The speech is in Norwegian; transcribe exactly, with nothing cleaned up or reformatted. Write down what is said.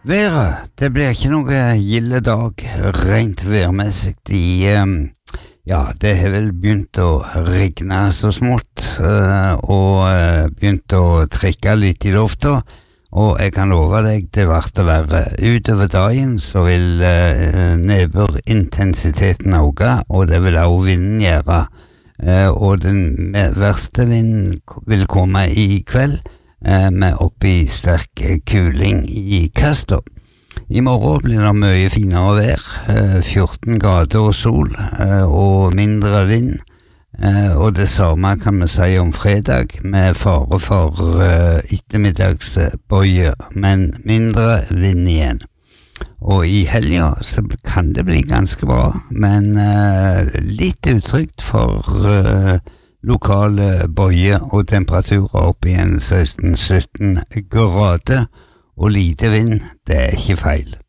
Været, det blir ikke noe gilde dag, rent værmessig. I, um, ja, det har vel begynt å regne så smått, uh, og uh, begynt å trekke litt i lufta, og jeg kan love deg, det vart å være utover dagen, så vil uh, nedbørintensiteten øke, og det vil også vinden gjøre, uh, og den verste vinden vil komme i kveld, uh, med oppi sterk kuling i kasta. I morgen blir det mye finere vær, uh, fjorten grader og sol, uh, og mindre vind, uh, og det samme kan vi si om fredag, med fare for uh, ettermiddagsbøye, men mindre vind igjen. Og i helga så kan det bli ganske bra, men uh, litt utrygt for uh, lokale bøye og temperaturer opp igjen seksten sytten grader, og lite vind, det er ikke feil.